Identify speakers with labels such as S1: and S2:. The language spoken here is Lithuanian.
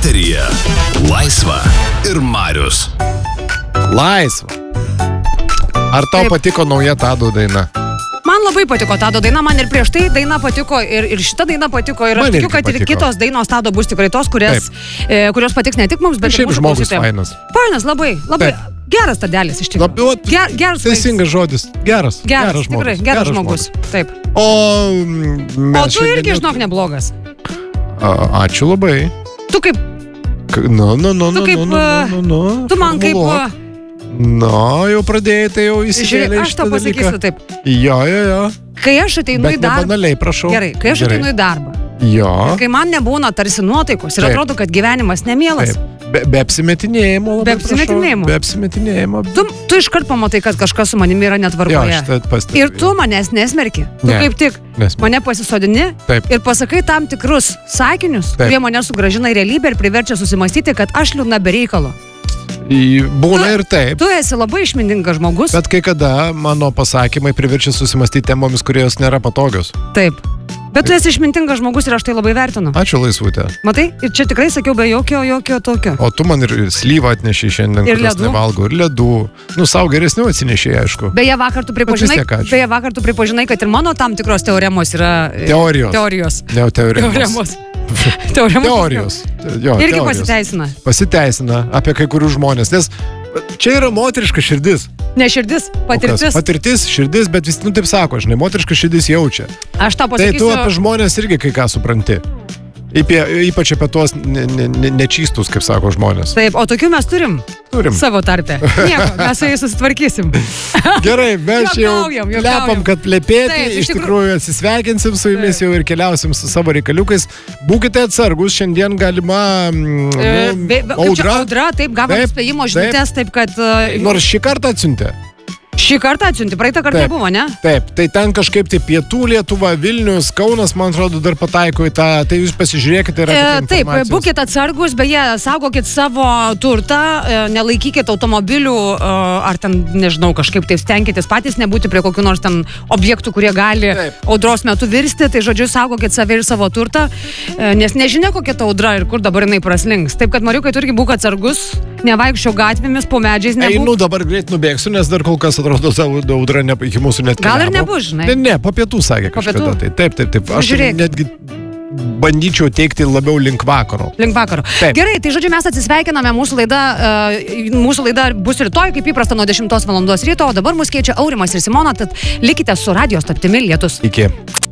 S1: Eteryje Laisva ir Marius.
S2: Laisva. Ar tau patiko nauja Tado daina?
S3: Man labai patiko Tado daina, man ir prieš tai daina patiko, ir šita daina patiko, ir aš tikiu, kad ir kitos dainos Tado bus tikrai tos, kurios patiks ne tik mums, bet ir mūsų klausytojams.
S2: Fainas.
S3: Fainas, labai. Geras Tadelis iš tikrųjų. Geras.
S2: Teisingas žodis. Geras žmogus.
S3: Tikrai, geras žmogus. Taip.
S2: O
S3: tu irgi, žinok, neblogas.
S2: Ačiū labai.
S3: Tu kaip... Tu man kaip...
S2: Jau pradėjai, tai jau įsivėlė
S3: aš tau pasakysiu taip.
S2: Jo.
S3: Kai aš ateinu į darbą...
S2: Bet nebanaliai, prašau.
S3: Gerai, kai aš ateinu į darbą.
S2: Jo.
S3: Kai man nebūna tarsi nuotaikos ir atrodo, kad gyvenimas nemielas.
S2: Be apsimetinėjimo.
S3: Be apsimetinėjimo. Tu iškart pamatai, kad kažkas su manimi yra netvarkoje. Ir tu manęs nesmerki. Tu kaip tik mane pasisodini ir pasakai tam tikrus sakinius, kurie mane sugrąžina į realybę ir priverčia susimastyti, kad aš liūdna be reikalo.
S2: Būna ir taip.
S3: Tu esi labai išmintingas žmogus.
S2: Bet kai kada mano pasakymai priverčia susimastyti temomis, kurios nėra patogios.
S3: Taip. Bet tu esi išmintingas žmogus ir aš tai labai vertinu.
S2: Ačiū, Laisvutė.
S3: Matai, ir čia tikrai sakiau be jokio tokio.
S2: O tu man ir slyvą atnešiai šiandien, kurios nevalgau, ir ledų. Savo geresnių atsinešiai, aišku.
S3: Beje, vakar tu pripažinai, kad ir mano tam tikros teoremos yra... Teorijos.
S2: Ne, teoremos. Teorijos.
S3: Irgi pasiteisina.
S2: Pasiteisina apie kai kurių žmonės, nes čia yra moteriška širdis.
S3: Ne širdis, patirtis.
S2: Patirtis, širdis, bet vis, taip sako, žinai, moteriška širdis jaučia.
S3: Aš tau pasakysiu.
S2: Tai tu apie žmonės irgi kai ką supranti. Ypač apie tuos nečystus, kaip sako žmonės.
S3: Taip, o tokių mes turim savo tarpe. Nieko, mes su jais susitvarkysim.
S2: Gerai, mes jau lepam, kad lepėti, iš tikrųjų atsisveikinsim su jumis jau ir keliausim su savo reikaliukais. Būkite atsargus, šiandien galima
S3: audra, taip, gavom spėjimo žinutės, taip kad...
S2: Nors šį kartą atsiuntė.
S3: Šį kartą atsiunti, praeitą kartą buvo, ne?
S2: Taip, tai ten kažkaip tai Pietų Lietuva, Vilnius, Kaunas, man atrodo, dar pataiko į tą, tai jūs pasižiūrėkite ir apie
S3: taip, būkite atsargus, beje, saugokit savo turtą, nelaikykit automobilių, ar ten, nežinau, kažkaip taip stenkitės patys nebūti prie kokių nors ten objektų, kurie gali audros metu virsti, tai žodžiu, saugokit save ir savo turtą, nes nežinia, kokia ta audra ir kur dabar jinai praslinks. Taip, kad Mariukai, tu irgi būk atsargus, nevaikščio gatvėmis, po medžiais nebūk.
S2: Einu, dabar greit nubėgsiu, nes dar kol kas atrodo savo audra iki mūsų net keliavo.
S3: Gal ir nebus, žinai.
S2: Ne, po pietų sakė kažkada. Taip. Aš netgi bandyčiau teikti labiau link vakaro.
S3: Gerai, tai žodžiu, mes atsisveikiname, mūsų laida bus rytoj, kaip įprasta, nuo 10 val. Ryto, o dabar mus keičia Aurimas ir Simona, tad likite su radijo stotimi Lietus.
S2: Iki.